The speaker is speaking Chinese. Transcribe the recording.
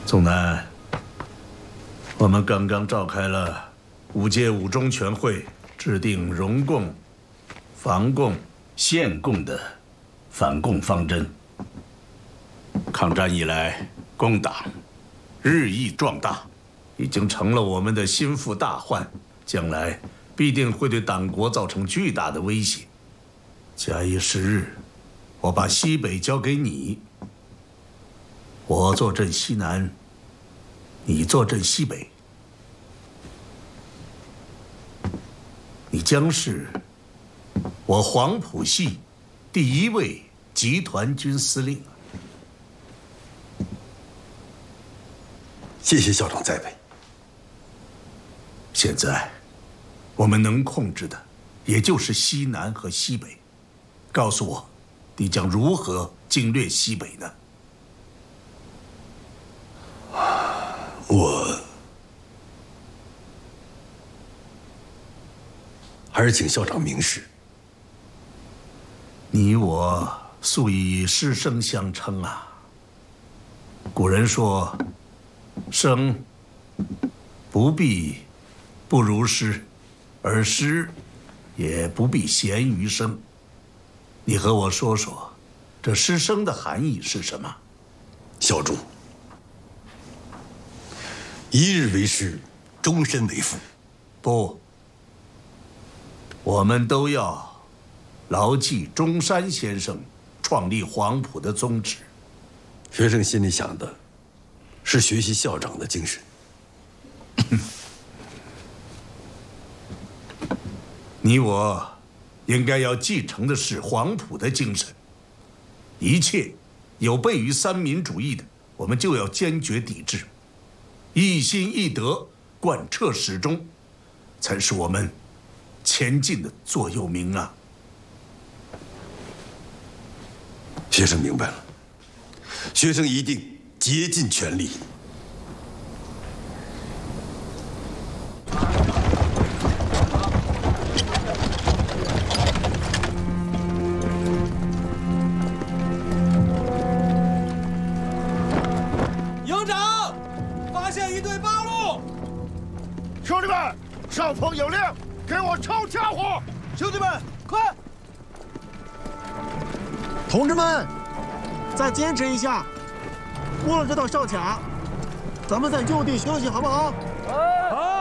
总南，我们刚刚召开了5届五中全会，制定容共、防共、限共的反共方针。抗战以来，共党日益壮大，已经成了我们的心腹大患，将来必定会对党国造成巨大的威胁。假以时日，我把西北交给你，我坐镇西南，你坐镇西北，你将是我黄埔系第1位集团军司令。 谢谢校长栽培。 现在，我们能控制的，也就是西南和西北。告诉我，你将如何经略西北呢？ 我还是请校长明示。 你我素以师生相称啊。古人说，生不必不如师，而师也不必贤于生。你和我说说，这师生的含义是什么？ 效忠，一日为师，终身为父。 不，我们都要牢记中山先生创立黄埔的宗旨。 学生心里想的是学习校长的精神。 你我应该要继承的是黄埔的精神，一切有悖于三民主义的，我们就要坚决抵制，一心一德贯彻始终，才是我们前进的座右铭啊！ 学生明白了，学生一定竭尽全力。 营长，发现一队八路。 兄弟们，上峰有令，给我抄家伙！ 兄弟们，快！ 同志们，再坚持一下，过了这道哨卡，咱们在就地休息，好不好？ 好。